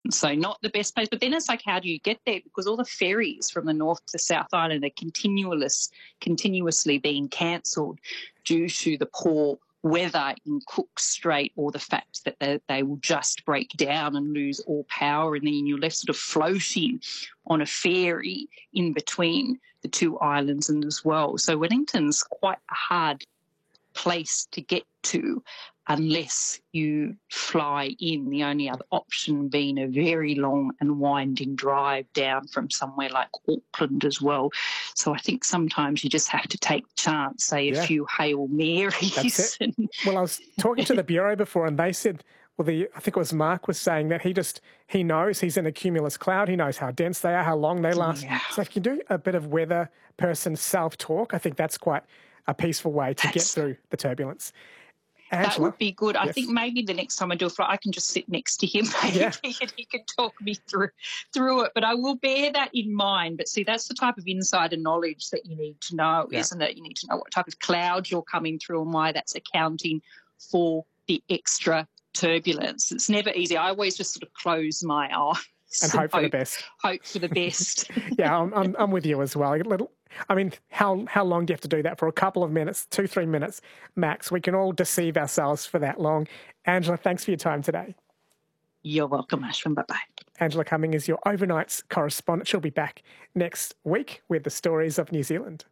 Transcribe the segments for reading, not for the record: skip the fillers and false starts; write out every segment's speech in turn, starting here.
So not the best place. But then it's like, how do you get there? Because all the ferries from the North to South Island are continuously being cancelled due to the poor weather in Cook Strait, or the fact that they will just break down and lose all power, and then you're left sort of floating on a ferry in between the two islands and as well. So Wellington's quite a hard place to get to unless you fly in, the only other option being a very long and winding drive down from somewhere like Auckland as well. So I think sometimes you just have to take the chance, say a few Hail Marys. That's it. Well, I was talking to the Bureau before, and they said, I think it was Mark was saying that he knows he's in a cumulus cloud. He knows how dense they are, how long they last. Yeah. So if you can do a bit of weather person self-talk, I think that's quite a peaceful way to get through the turbulence. Angela? That would be good. I think maybe the next time I do a flight, I can just sit next to him maybe, and he can talk me through it. But I will bear that in mind. But see, that's the type of insider knowledge that you need to know, isn't it? You need to know what type of cloud you're coming through and why that's accounting for the extra turbulence. It's never easy. I always just sort of close my eyes and hope for the best. Hope for the best. Yeah, I'm with you as well. I mean, how long do you have to do that for? A couple of minutes, 2-3 minutes max. We can all deceive ourselves for that long. Angela, thanks for your time today. You're welcome, Ashwin. Bye-bye. Angela Cumming is your overnights correspondent. She'll be back next week with the stories of New Zealand.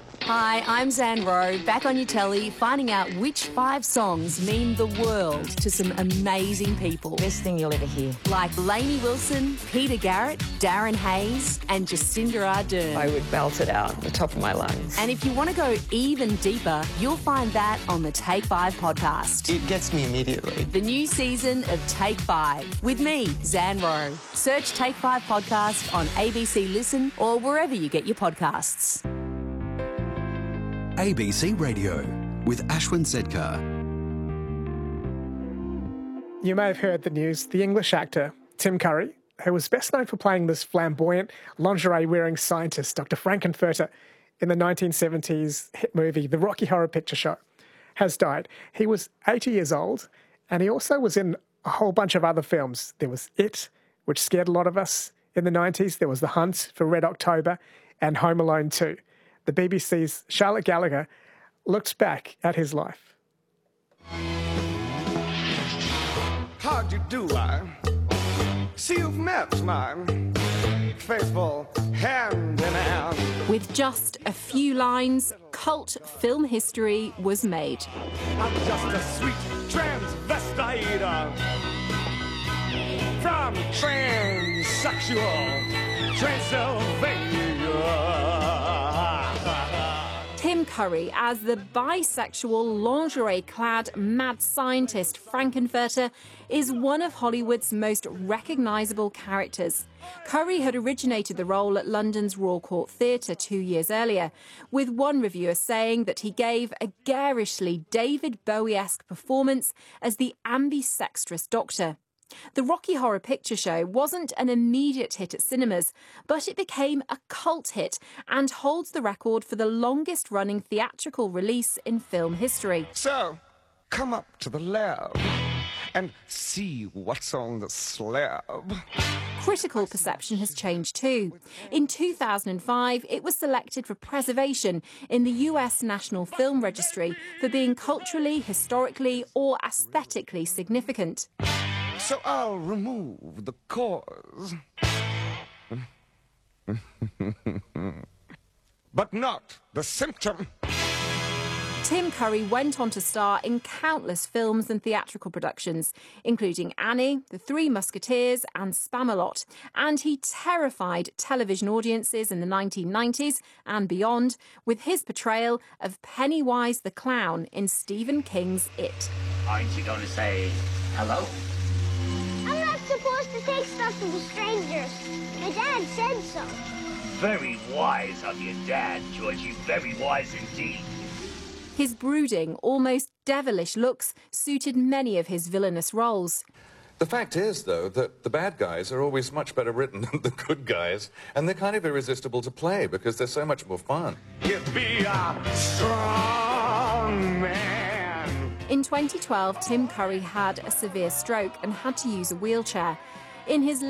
Hi, I'm Zan Rowe, back on your telly, finding out which 5 songs mean the world to some amazing people. Best thing you'll ever hear. Like Lainey Wilson, Peter Garrett, Darren Hayes and Jacinda Ardern. I would belt it out at the top of my lungs. And if you want to go even deeper, you'll find that on the Take 5 podcast. It gets me immediately. The new season of Take 5 with me, Zan Rowe. Search Take 5 podcast on ABC Listen or wherever you get your podcasts. ABC Radio with Ashwin Sedkar. You may have heard the news. The English actor Tim Curry, who was best known for playing this flamboyant, lingerie-wearing scientist, Dr. Frankenfurter, in the 1970s hit movie The Rocky Horror Picture Show, has died. He was 80 years old, and he also was in a whole bunch of other films. There was It, which scared a lot of us in the 90s. There was The Hunt for Red October and Home Alone 2. The BBC's Charlotte Gallagher looks back at his life. How'd you do, I see you've met my faithful hand in hand. With just a few lines, cult film history was made. I'm just a sweet transvestite from transsexual Transylvania. Tim Curry as the bisexual, lingerie-clad mad scientist Frankenfurter is one of Hollywood's most recognisable characters. Curry had originated the role at London's Royal Court Theatre 2 years earlier, with one reviewer saying that he gave a garishly David Bowie-esque performance as the ambidextrous Doctor. The Rocky Horror Picture Show wasn't an immediate hit at cinemas, but it became a cult hit and holds the record for the longest-running theatrical release in film history. So, come up to the lab and see what's on the slab. Critical perception has changed too. In 2005, it was selected for preservation in the US National Film Registry for being culturally, historically, or aesthetically significant. So I'll remove the cause. But not the symptom. Tim Curry went on to star in countless films and theatrical productions, including Annie, The Three Musketeers and Spamalot, and he terrified television audiences in the 1990s and beyond with his portrayal of Pennywise the Clown in Stephen King's It. Aren't you going to say hello? I'm not supposed to take stuff from strangers. My dad said so. Very wise of your dad, Georgie. Very wise indeed. His brooding, almost devilish looks suited many of his villainous roles. The fact is, though, that the bad guys are always much better written than the good guys, and they're kind of irresistible to play because they're so much more fun. Give me a strong man. In 2012, Tim Curry had a severe stroke and had to use a wheelchair. In his